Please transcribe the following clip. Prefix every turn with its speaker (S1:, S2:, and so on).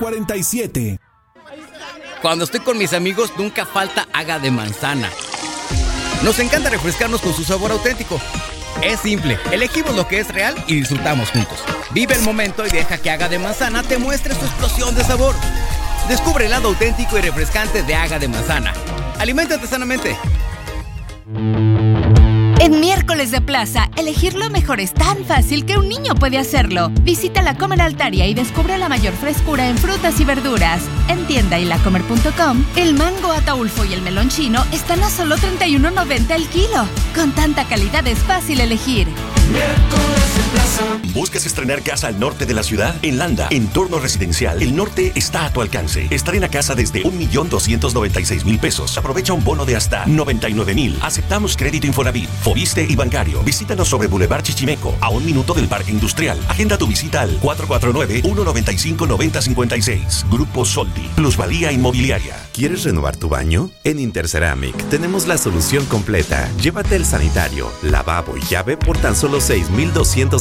S1: 5247.
S2: Cuando estoy con mis amigos, nunca falta Haga de manzana. Nos encanta refrescarnos con su sabor auténtico. Es simple, elegimos lo que es real y disfrutamos juntos. Vive el momento y deja que Haga de manzana te muestre su explosión de sabor. Descubre el lado auténtico y refrescante de Haga de manzana. Aliméntate sanamente.
S3: En Miércoles de Plaza, elegir lo mejor es tan fácil que un niño puede hacerlo. Visita la Comer Altaria y descubre la mayor frescura en frutas y verduras. En tienda y lacomer.com, el mango Ataulfo y el melón chino están a solo $31.90 el kilo. Con tanta calidad es fácil elegir.
S4: Miércoles de Plaza. ¿Buscas estrenar casa al norte de la ciudad? En Landa, Entorno Residencial, el norte está a tu alcance. Estrena casa desde $1,296,000. Aprovecha un bono de hasta $99,000. Aceptamos crédito Infonavit, Fobiste y bancario. Visítanos sobre Boulevard Chichimeco, a 1 minuto del Parque Industrial. Agenda tu visita al 449-195-9056. Grupo Soldi, Plusvalía Inmobiliaria.
S5: ¿Quieres renovar tu baño? En Interceramic tenemos la solución completa. Llévate el sanitario, lavabo y llave por tan solo $6,200